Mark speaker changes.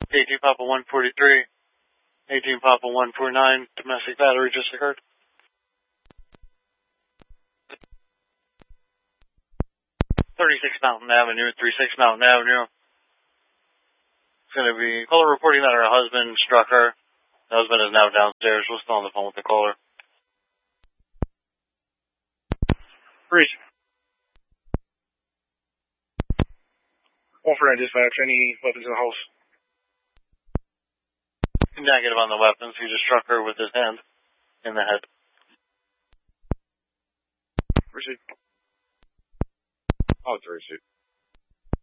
Speaker 1: 18 Papa 143, 18 Papa 149, domestic battery just occurred. 36 Mountain Avenue, 36 Mountain Avenue. It's going to be caller reporting that her husband struck her. The husband is now downstairs. We're still on the phone with the caller.
Speaker 2: Breach. 149 dispatch, any weapons in the house?
Speaker 1: Negative on the weapons. He just struck her with his hand in the head.
Speaker 2: Receipt.
Speaker 3: Oh, it's a receipt.